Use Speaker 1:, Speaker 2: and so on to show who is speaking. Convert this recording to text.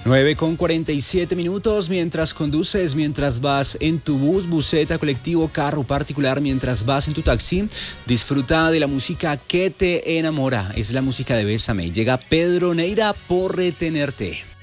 Speaker 1: 9:47, mientras conduces, mientras vas en tu bus, buseta, colectivo, carro particular, mientras vas en tu taxi, disfruta de la música que te enamora. Es la música de Bésame. Llega Pedro Neira por retenerte.